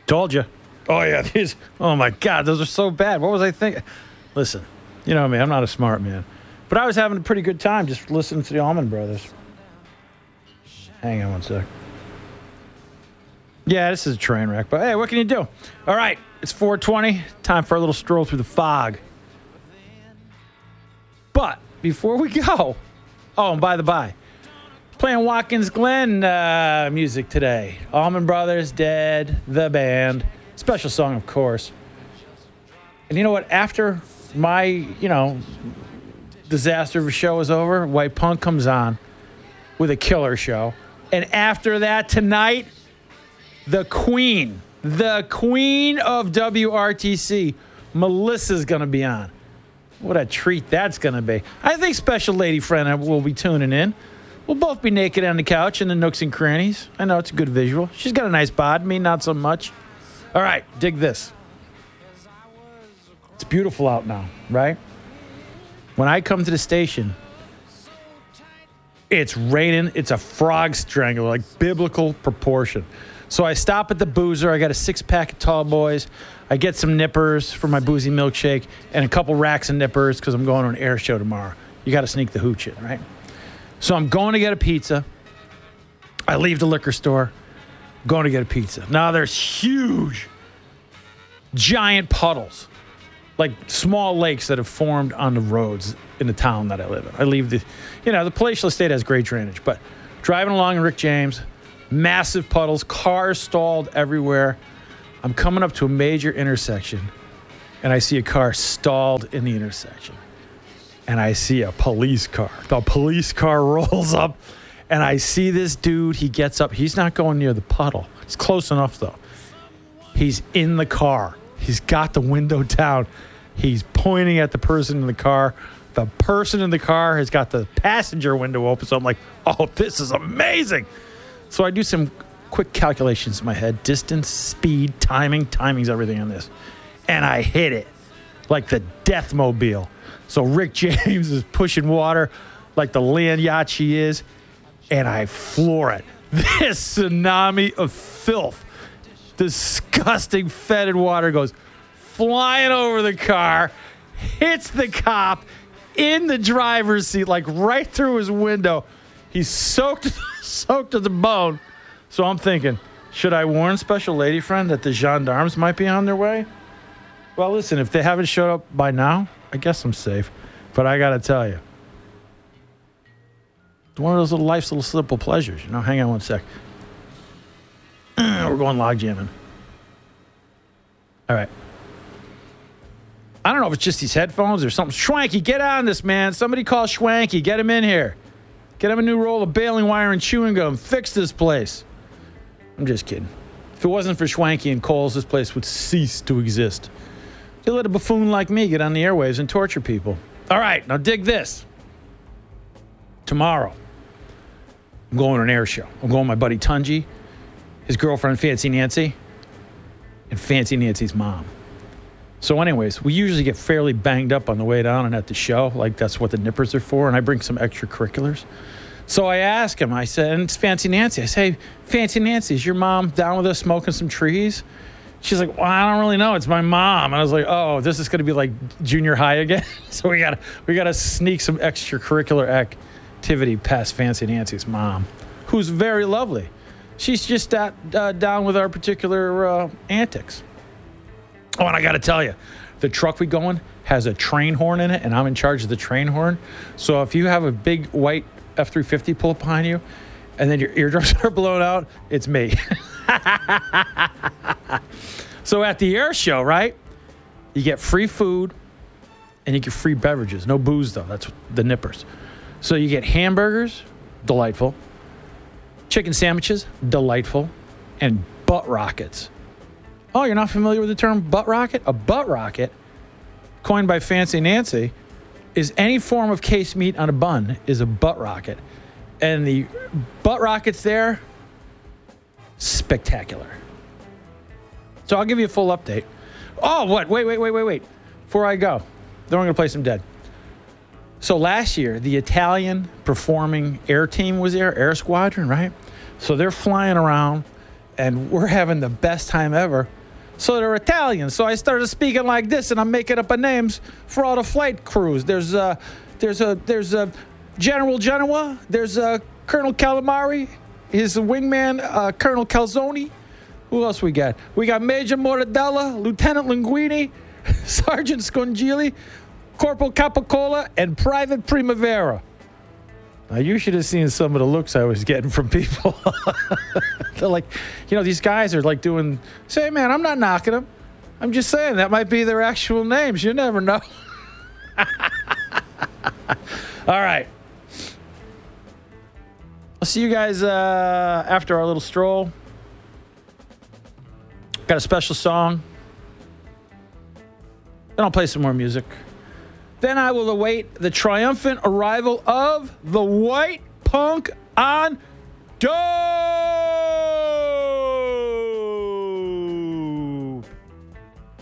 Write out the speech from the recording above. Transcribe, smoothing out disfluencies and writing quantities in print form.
Told you. Oh, yeah. These. Oh, my God. Those are so bad. What was I thinking? Listen, you know me. I'm not a smart man. But I was having a pretty good time just listening to the Allman Brothers. Hang on one sec. Yeah, this is a train wreck. But, hey, what can you do? All right. It's 4:20. Time for a little stroll through the fog. But before we go, oh, and by the by, playing Watkins Glen music today. Allman Brothers, Dead, the band. Special song, of course. And you know what? After my, disaster of a show is over, White Punk comes on with a killer show. And after that, tonight, the queen of WRTC, Melissa's going to be on. What a treat that's going to be. I think Special Lady Friend will be tuning in. We'll both be naked on the couch in the nooks and crannies. I know it's a good visual. She's got a nice bod. Me, not so much. All right, dig this. It's beautiful out now, right? When I come to the station, it's raining. It's a frog strangler, like biblical proportion. So I stop at the Boozer. I got a 6-pack of Tall Boys. I get some nippers for my boozy milkshake and a couple racks of nippers because I'm going to an air show tomorrow. You got to sneak the hooch in, right? So I'm going to get a pizza. I leave the liquor store, going to get a pizza. Now there's huge, giant puddles, like small lakes that have formed on the roads in the town that I live in. I leave the palatial estate has great drainage, but driving along in Rick James, massive puddles, cars stalled everywhere. I'm coming up to a major intersection, and I see a car stalled in the intersection. And I see a police car. The police car rolls up, and I see this dude. He gets up. He's not going near the puddle. It's close enough, though. He's in the car. He's got the window down. He's pointing at the person in the car. The person in the car has got the passenger window open. So I'm like, oh, this is amazing. So I do some quick calculations in my head. Distance, speed, timing. Timing's everything on this. And I hit it like the Deathmobile. So Rick James is pushing water like the land yacht she is. And I floor it. This tsunami of filth, disgusting fetid water goes flying over the car, hits the cop in the driver's seat, like right through his window. He's soaked to the bone. So I'm thinking, should I warn Special Lady Friend that the gendarmes might be on their way? Well, listen, if they haven't showed up by now, I guess I'm safe. But I got to tell you, it's one of those life's little simple pleasures. Hang on one sec. We're going log jamming. All right. I don't know if it's just these headphones or something. Schwanky, get on this, man. Somebody call Schwanky. Get him in here. Get him a new roll of baling wire and chewing gum. Fix this place. I'm just kidding. If it wasn't for Schwanky and Coles, this place would cease to exist. They let a buffoon like me get on the airwaves and torture people. All right, now dig this. Tomorrow, I'm going to an air show. I'm going with my buddy Tunji, his girlfriend Fancy Nancy, and Fancy Nancy's mom. So anyways, we usually get fairly banged up on the way down and at the show. Like, that's what the nippers are for, and I bring some extracurriculars. So I ask him, I said, and it's Fancy Nancy. I say, Fancy Nancy, is your mom down with us smoking some trees? She's like, well, I don't really know. It's my mom. And I was like, oh, this is going to be like junior high again. So we gotta sneak some extracurricular activity past Fancy Nancy's mom, who's very lovely. She's just down with our particular antics. Oh, and I got to tell you, the truck we go in has a train horn in it, and I'm in charge of the train horn. So if you have a big white F-350 pull up behind you, and then your eardrums are blown out, it's me. So at the air show, right, you get free food, and you get free beverages. No booze, though. That's the nippers. So you get hamburgers, delightful. Chicken sandwiches, delightful. And butt rockets. Oh, you're not familiar with the term butt rocket? A butt rocket, coined by Fancy Nancy, is any form of case meat on a bun is a butt rocket. And the butt rockets there, spectacular. So I'll give you a full update. Oh, what? Wait. Before I go, then we're going to play some Dead. So last year, the Italian performing air team was there, Air Squadron, right? So they're flying around and we're having the best time ever. So they're Italian. So I started speaking like this, and I'm making up names for all the flight crews. There's General Genoa. There's Colonel Calamari. His wingman, Colonel Calzoni. Who else we got? We got Major Mortadella, Lieutenant Linguini, Sergeant Scongili, Corporal Capicola, and Private Primavera. Now, you should have seen some of the looks I was getting from people. They're like, these guys are like doing, say, man, I'm not knocking them. I'm just saying that might be their actual names. You never know. All right. I'll see you guys after our little stroll. Got a special song. Then I'll play some more music. Then I will await the triumphant arrival of the White Punk on Dope.